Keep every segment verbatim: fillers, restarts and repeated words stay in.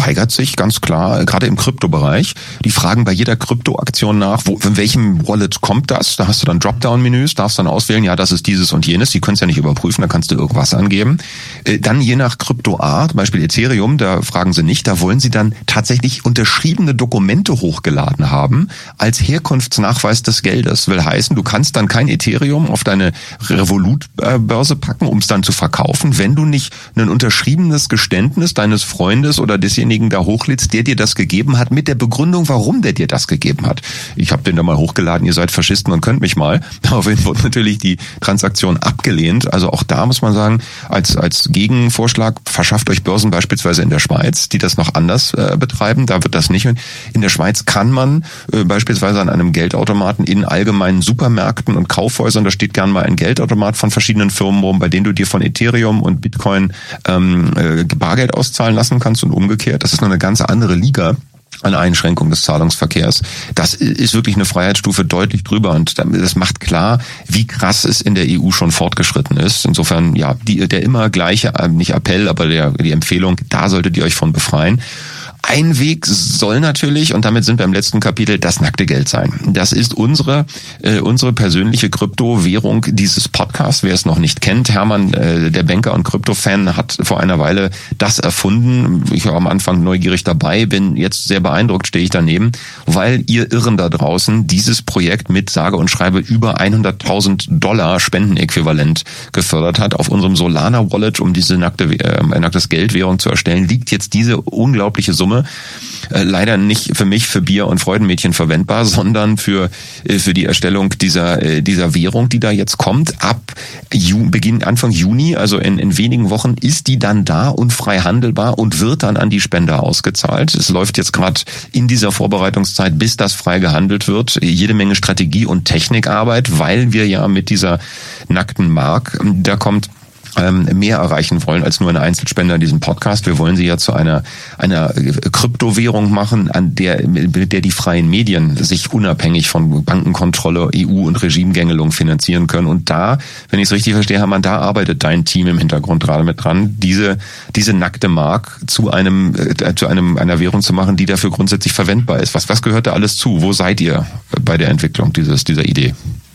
steigert sich ganz klar, gerade im Kryptobereich. Die fragen bei jeder Kryptoaktion nach, wo, in welchem Wallet kommt das? Da hast du dann Dropdown-Menüs, darfst dann auswählen, ja, das ist dieses und jenes. Die können es ja nicht überprüfen, da kannst du irgendwas angeben. Dann je nach Kryptoart, zum Beispiel Ethereum, da fragen sie nicht, da wollen sie dann tatsächlich unterschriebene Dokumente hochgeladen haben als Herkunftsnachweis des Geldes. Will heißen, du kannst dann kein Ethereum auf deine Revolut-Börse packen, um es dann zu verkaufen, wenn du nicht ein unterschriebenes Geständnis deines Freundes oder desjenigen da hochlädst, der dir das gegeben hat, mit der Begründung, warum der dir das gegeben hat. Ich habe den da mal hochgeladen, ihr seid Faschisten und könnt mich mal. Daraufhin wurde natürlich die Transaktion abgelehnt. Also auch da muss man sagen, als als Gegenvorschlag, verschafft euch Börsen beispielsweise in der Schweiz, die das noch anders äh, betreiben. Da wird das nicht. In der Schweiz kann man äh, beispielsweise an einem Geldautomaten in allgemeinen Supermärkten und Kaufhäusern, da steht gern mal ein Geldautomat von verschiedenen Firmen rum, bei denen du dir von Ethereum und Bitcoin ähm, äh, Bargeld auszahlen lassen kannst und umgekehrt. Das ist noch eine ganz andere Liga an Einschränkung des Zahlungsverkehrs. Das ist wirklich eine Freiheitsstufe deutlich drüber und das macht klar, wie krass es in der E U schon fortgeschritten ist. Insofern, ja, die, der immer gleiche, nicht Appell, aber der, die Empfehlung, da solltet ihr euch von befreien. Ein Weg soll natürlich, und damit sind wir im letzten Kapitel, das nackte Geld sein. Das ist unsere äh, unsere persönliche Kryptowährung dieses Podcasts. Wer es noch nicht kennt, Hermann, äh, der Banker und Krypto-Fan, hat vor einer Weile das erfunden. Ich war am Anfang neugierig dabei, bin jetzt sehr beeindruckt, stehe ich daneben, weil ihr Irren da draußen dieses Projekt mit sage und schreibe über hunderttausend Dollar Spendenäquivalent gefördert hat. Auf unserem Solana-Wallet, um diese nackte äh, nacktes Geldwährung zu erstellen, liegt jetzt diese unglaubliche Summe. Äh, leider nicht für mich, für Bier- und Freudenmädchen verwendbar, sondern für äh, für die Erstellung dieser äh, dieser Währung, die da jetzt kommt. Ab Ju- Beginn Anfang Juni, also in, in wenigen Wochen, ist die dann da und frei handelbar und wird dann an die Spender ausgezahlt. Es läuft jetzt gerade in dieser Vorbereitungszeit, bis das frei gehandelt wird, jede Menge Strategie- und Technikarbeit, weil wir ja mit dieser nackten Mark, da kommt mehr erreichen wollen als nur ein Einzelspender in diesem Podcast. Wir wollen sie ja zu einer einer Kryptowährung machen, an der mit der die freien Medien sich unabhängig von Bankenkontrolle, E U und Regimegängelung finanzieren können. Und da, wenn ich es richtig verstehe, Hermann, da arbeitet dein Team im Hintergrund gerade mit dran, diese diese nackte Mark zu einem äh, zu einem einer Währung zu machen, die dafür grundsätzlich verwendbar ist. Was was gehört da alles zu? Wo seid ihr bei der Entwicklung dieses dieser Idee?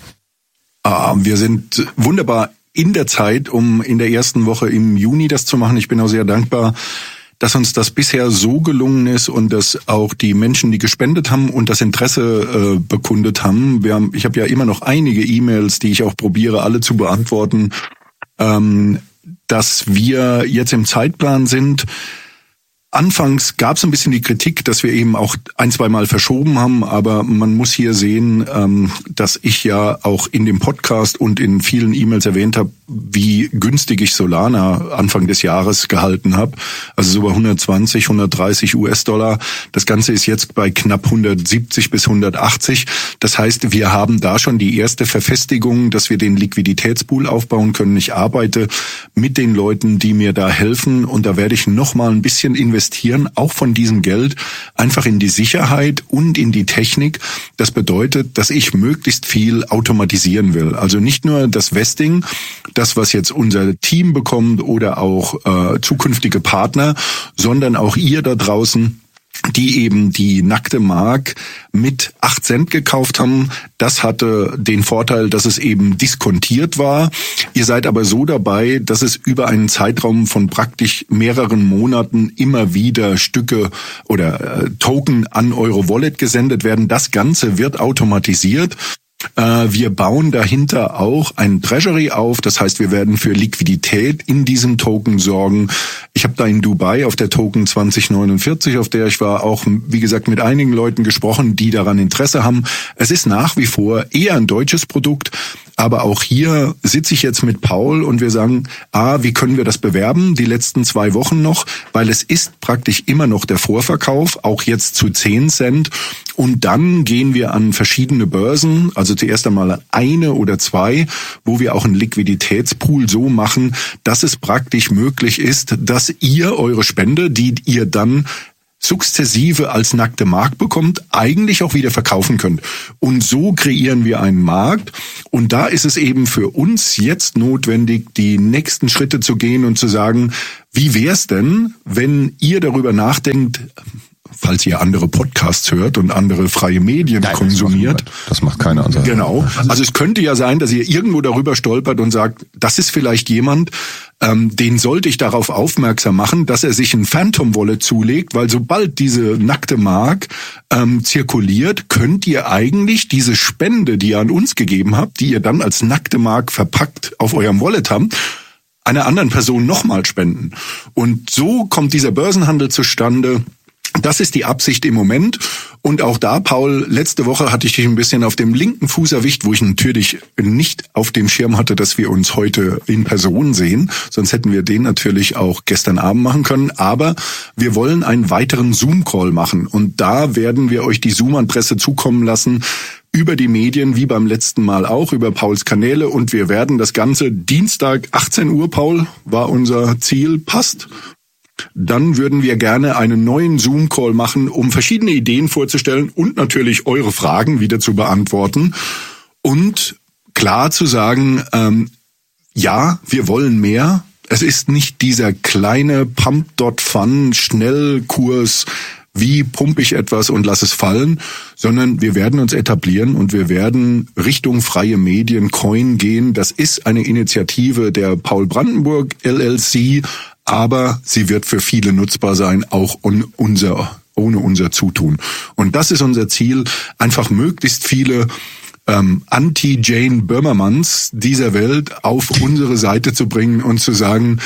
Ah, wir sind wunderbar in der Zeit, um in der ersten Woche im Juni das zu machen. Ich bin auch sehr dankbar, dass uns das bisher so gelungen ist und dass auch die Menschen, die gespendet haben und das Interesse äh, bekundet haben. Wir haben, ich habe ja immer noch einige E-Mails, die ich auch probiere, alle zu beantworten, ähm, dass wir jetzt im Zeitplan sind. Anfangs gab es ein bisschen die Kritik, dass wir eben auch ein, zwei Mal verschoben haben, aber man muss hier sehen, ähm, dass ich ja auch in dem Podcast und in vielen E-Mails erwähnt habe, wie günstig ich Solana Anfang des Jahres gehalten habe. Also so bei hundertzwanzig, hundertdreißig US-Dollar. Das Ganze ist jetzt bei knapp hundertsiebzig bis hundertachtzig. Das heißt, wir haben da schon die erste Verfestigung, dass wir den Liquiditätspool aufbauen können. Ich arbeite mit den Leuten, die mir da helfen und da werde ich noch mal ein bisschen investieren. Investieren, auch von diesem Geld, einfach in die Sicherheit und in die Technik. Das bedeutet, dass ich möglichst viel automatisieren will. Also nicht nur das Vesting, das, was jetzt unser Team bekommt oder auch äh, zukünftige Partner, sondern auch ihr da draußen, die eben die nackte Mark mit acht Cent gekauft haben. Das hatte den Vorteil, dass es eben diskontiert war. Ihr seid aber so dabei, dass es über einen Zeitraum von praktisch mehreren Monaten immer wieder Stücke oder äh, Token an eure Wallet gesendet werden. Das Ganze wird automatisiert. Wir bauen dahinter auch ein Treasury auf, das heißt, wir werden für Liquidität in diesem Token sorgen. Ich habe da in Dubai auf der Token zwanzig neunundvierzig, auf der ich war, auch, wie gesagt, mit einigen Leuten gesprochen, die daran Interesse haben. Es ist nach wie vor eher ein deutsches Produkt, aber auch hier sitze ich jetzt mit Paul und wir sagen, ah, wie können wir das bewerben, die letzten zwei Wochen noch, weil es ist praktisch immer noch der Vorverkauf, auch jetzt zu zehn Cent. Und dann gehen wir an verschiedene Börsen, also zuerst einmal an eine oder zwei, wo wir auch einen Liquiditätspool so machen, dass es praktisch möglich ist, dass ihr eure Spende, die ihr dann sukzessive als nackte Mark bekommt, eigentlich auch wieder verkaufen könnt. Und so kreieren wir einen Markt. Und da ist es eben für uns jetzt notwendig, die nächsten Schritte zu gehen und zu sagen, wie wär's denn, wenn ihr darüber nachdenkt, falls ihr andere Podcasts hört und andere freie Medien Nein, konsumiert. Das macht keiner. Andere. Genau. Also es könnte ja sein, dass ihr irgendwo darüber stolpert und sagt, das ist vielleicht jemand, ähm, den sollte ich darauf aufmerksam machen, dass er sich ein Phantom Wallet zulegt, weil sobald diese nackte Mark ähm, zirkuliert, könnt ihr eigentlich diese Spende, die ihr an uns gegeben habt, die ihr dann als nackte Mark verpackt auf eurem Wallet habt, einer anderen Person nochmal spenden. Und so kommt dieser Börsenhandel zustande. Das ist die Absicht im Moment. Und auch da, Paul, letzte Woche hatte ich dich ein bisschen auf dem linken Fuß erwischt, wo ich natürlich nicht auf dem Schirm hatte, dass wir uns heute in Person sehen. Sonst hätten wir den natürlich auch gestern Abend machen können. Aber wir wollen einen weiteren Zoom-Call machen. Und da werden wir euch die Zoom-Adresse zukommen lassen über die Medien, wie beim letzten Mal auch, über Pauls Kanäle. Und wir werden das Ganze Dienstag achtzehn Uhr, Paul, war unser Ziel, passt. Dann würden wir gerne einen neuen Zoom-Call machen, um verschiedene Ideen vorzustellen und natürlich eure Fragen wieder zu beantworten. Und klar zu sagen, ähm, ja, wir wollen mehr. Es ist nicht dieser kleine Pump-Dot-Fun-Schnellkurs, wie pumpe ich etwas und lass es fallen, sondern wir werden uns etablieren und wir werden Richtung freie Medien Coin gehen. Das ist eine Initiative der Paul Brandenburg L L C, aber sie wird für viele nutzbar sein, auch un- unser, ohne unser Zutun. Und das ist unser Ziel, einfach möglichst viele ähm, Anti-Jane Böhmermanns dieser Welt auf unsere Seite zu bringen und zu sagen,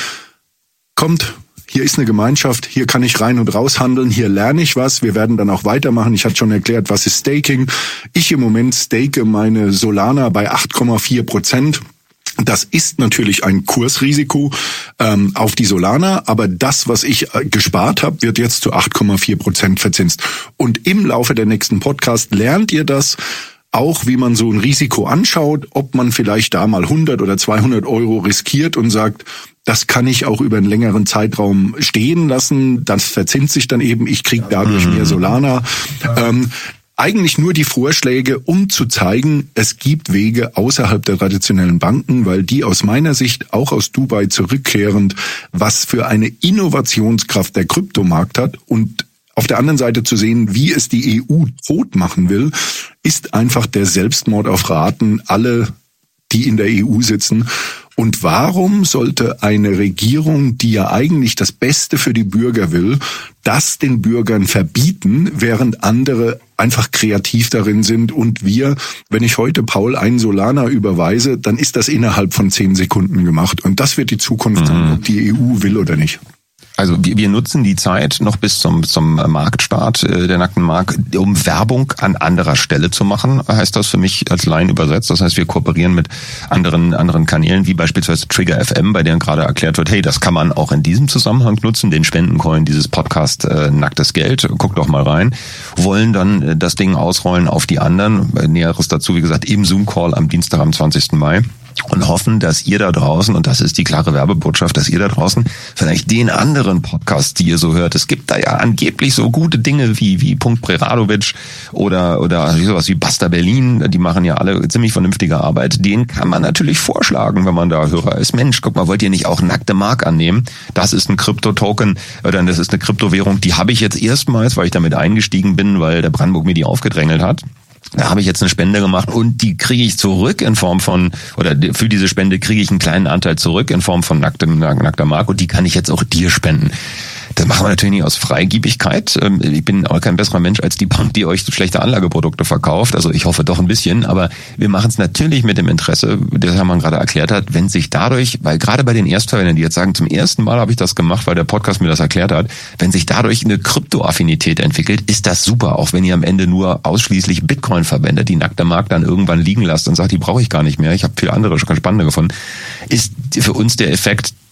kommt, hier ist eine Gemeinschaft, hier kann ich rein und raus handeln, hier lerne ich was, wir werden dann auch weitermachen. Ich hatte schon erklärt, was ist Staking. Ich im Moment stake meine Solana bei acht Komma vier Prozent. Das ist natürlich ein Kursrisiko ähm, auf die Solana, aber das, was ich äh, gespart habe, wird jetzt zu acht Komma vier Prozent verzinst. Und im Laufe der nächsten Podcast lernt ihr das, auch wie man so ein Risiko anschaut, ob man vielleicht da mal hundert oder zweihundert Euro riskiert und sagt, das kann ich auch über einen längeren Zeitraum stehen lassen, das verzinst sich dann eben, ich kriege dadurch mehr Solana. Ähm, eigentlich nur die Vorschläge, um zu zeigen, es gibt Wege außerhalb der traditionellen Banken, weil die aus meiner Sicht, auch aus Dubai zurückkehrend, was für eine Innovationskraft der Kryptomarkt hat und auf der anderen Seite zu sehen, wie es die E U tot machen will, ist einfach der Selbstmord auf Raten, alle, die in der E U sitzen. Und warum sollte eine Regierung, die ja eigentlich das Beste für die Bürger will, das den Bürgern verbieten, während andere einfach kreativ darin sind und wir, wenn ich heute Paul einen Solana überweise, dann ist das innerhalb von zehn Sekunden gemacht. Und das wird die Zukunft sein, mhm. ob die E U will oder nicht. Also wir, wir nutzen die Zeit noch bis zum, zum Marktstart äh, der nackten Mark, um Werbung an anderer Stelle zu machen, heißt das für mich als Laien übersetzt. Das heißt, wir kooperieren mit anderen anderen Kanälen, wie beispielsweise Trigger F M, bei denen gerade erklärt wird, hey, das kann man auch in diesem Zusammenhang nutzen, den Spendencoin dieses Podcast äh, Nacktes Geld, guckt doch mal rein, wollen dann äh, das Ding ausrollen auf die anderen. Näheres dazu, wie gesagt, im Zoom-Call am Dienstag, am zwanzigsten Mai. Und hoffen, dass ihr da draußen, und das ist die klare Werbebotschaft, dass ihr da draußen vielleicht den anderen Podcast, die ihr so hört, es gibt da ja angeblich so gute Dinge wie wie Punkt Preradovic oder oder sowas wie Basta Berlin, die machen ja alle ziemlich vernünftige Arbeit, den kann man natürlich vorschlagen, wenn man da Hörer ist. Mensch, guck mal, wollt ihr nicht auch nackte Mark annehmen? Das ist ein Krypto-Token, oder das ist eine Kryptowährung, die habe ich jetzt erstmals, weil ich damit eingestiegen bin, weil der Brandenburg mir die aufgedrängelt hat. Da habe ich jetzt eine Spende gemacht und die kriege ich zurück in Form von, oder für diese Spende kriege ich einen kleinen Anteil zurück in Form von nacktem, nackter Mark und die kann ich jetzt auch dir spenden. Das machen wir natürlich nicht aus Freigiebigkeit. Ich bin auch kein besserer Mensch als die Bank, die euch schlechte Anlageprodukte verkauft. Also ich hoffe doch ein bisschen, aber wir machen es natürlich mit dem Interesse, das Herr Mann gerade erklärt hat, wenn sich dadurch, weil gerade bei den Erstverwendern, die jetzt sagen, zum ersten Mal habe ich das gemacht, weil der Podcast mir das erklärt hat, wenn sich dadurch eine Kryptoaffinität entwickelt, ist das super, auch wenn ihr am Ende nur ausschließlich Bitcoin verwendet, die nackte Mark dann irgendwann liegen lasst und sagt, die brauche ich gar nicht mehr, ich habe viele andere schon spannende gefunden, ist für uns der Effekt,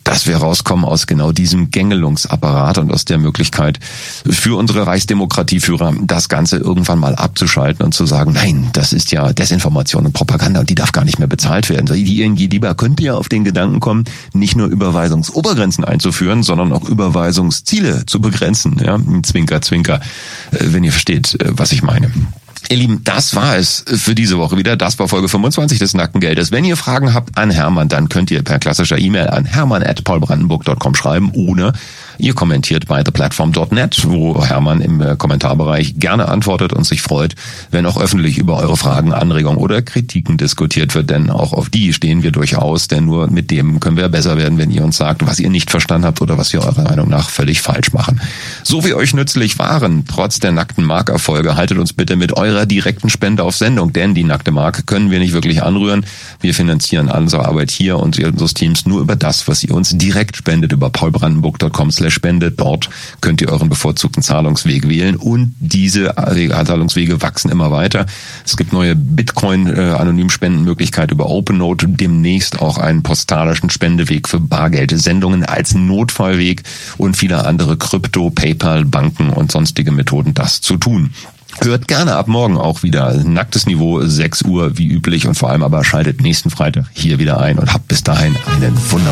dass wir rauskommen aus genau diesem Gängelungsapparat und aus der Möglichkeit für unsere Reichsdemokratieführer, das Ganze irgendwann mal abzuschalten und zu sagen, nein, das ist ja Desinformation und Propaganda und die darf gar nicht mehr bezahlt werden. Die I N G DIBA könnte ja auf den Gedanken kommen, nicht nur Überweisungsobergrenzen einzuführen, sondern auch Überweisungsziele zu begrenzen. Ja, Zwinker, Zwinker, wenn ihr versteht, was ich meine. Ihr Lieben, das war es für diese Woche wieder. Das war Folge fünfundzwanzig des Nackten Geldes. Wenn ihr Fragen habt an Hermann, dann könnt ihr per klassischer E-Mail an hermann at paulbrandenburg punkt com schreiben oder ihr kommentiert bei the platform punkt net, wo Hermann im Kommentarbereich gerne antwortet und sich freut, wenn auch öffentlich über eure Fragen, Anregungen oder Kritiken diskutiert wird. Denn auch auf die stehen wir durchaus, denn nur mit dem können wir besser werden, wenn ihr uns sagt, was ihr nicht verstanden habt oder was wir eurer Meinung nach völlig falsch machen. So wie euch nützlich waren, trotz der nackten Mark-Erfolge, haltet uns bitte mit eurer direkten Spende auf Sendung, denn die nackte Mark können wir nicht wirklich anrühren. Wir finanzieren unsere Arbeit hier und unseres Teams nur über das, was ihr uns direkt spendet, über paulbrandenburg punkt com slash spende. Dort könnt ihr euren bevorzugten Zahlungsweg wählen und diese Zahlungswege wachsen immer weiter. Es gibt neue Bitcoin-Anonym-Spendenmöglichkeiten über OpenNote, demnächst auch einen postalischen Spendeweg für Bargeldsendungen als Notfallweg und viele andere Krypto, PayPal, Banken und sonstige Methoden, das zu tun. Hört gerne ab morgen auch wieder Nacktes Niveau, sechs Uhr wie üblich und vor allem aber schaltet nächsten Freitag hier wieder ein und habt bis dahin einen wunderbaren